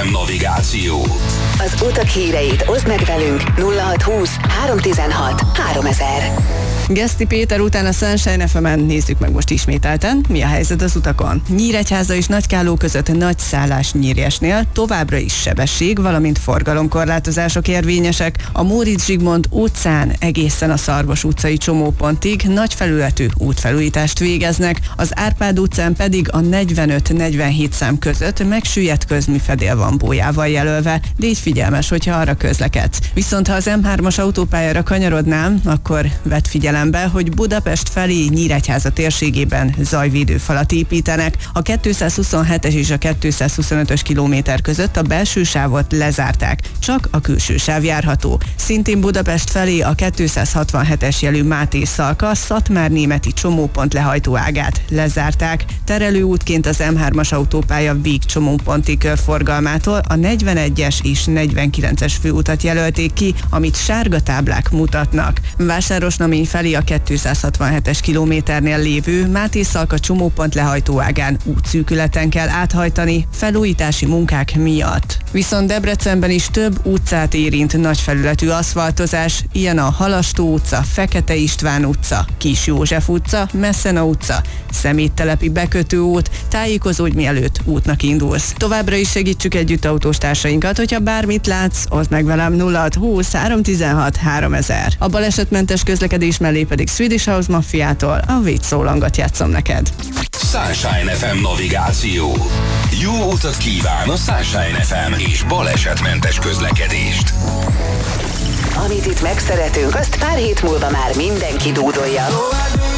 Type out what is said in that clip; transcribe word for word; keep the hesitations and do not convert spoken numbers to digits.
ef em navigáció. Az utak híreit oszd meg velünk nulla hatszázhúsz háromszáztizenhat háromezer. Geszti Péter után a Sunshine ef emen nézzük meg most ismételten, mi a helyzet az utakon. Nyíregyháza és Nagykáló között nagy szállás Nyírjesnél továbbra is sebesség, valamint forgalomkorlátozások érvényesek. A Móricz Zsigmond utcán egészen a Szarvas utcai csomópontig nagy felületű útfelújítást végeznek, az Árpád utcán pedig a negyvenöt negyvenhét szám között megsüllyedt közműfedél van bójával jelölve. Légy figyelmes, hogyha arra közlekedsz. Viszont ha az em hármas autópályára kanyarodnám, akkor vedd figyelembe, hogy Budapest felé Nyíregyháza térségében zajvédőfalat építenek. A kétszázhuszonhetes és a kétszázhuszonötös kilométer között a belső sávot lezárták, csak a külső sáv járható. Szintén Budapest felé a kétszázhatvanhetes jelű Máté-Szalka Szatmár-Németi csomópont lehajtó ágát lezárták. Terelőútként az em hármas autópálya végcsomóponti körforgalmától a negyvenegyes és negyvenkilences főutat jelölték ki, amit sárga táblák mutatnak. Vásárosnamény felé a kétszázhatvanhetes kilométernél lévő Máté-Szalka csomópont lehajtóágán útszűkületen kell áthajtani felújítási munkák miatt. Viszont Debrecenben is több utcát érint nagy felületű aszfaltozás, ilyen a Halastó utca, Fekete István utca, Kis József utca, Messzena utca, Szeméttelepi bekötő út, tájékozódj mielőtt útnak indulsz. Továbbra is segítsük együtt autóstársainkat, hogyha bármit látsz, oszd meg velem nulla hatszázhúsz háromszáztizenhat háromezer. A balesetmentes közlekedés mellé pedig Swedish House Maffiától a védszólangot játszom neked. Sunshine ef em navigáció. Jó utat kíván a Sunshine ef em és balesetmentes közlekedést. Amit itt megszeretünk, azt pár hét múlva már mindenki dúdolja.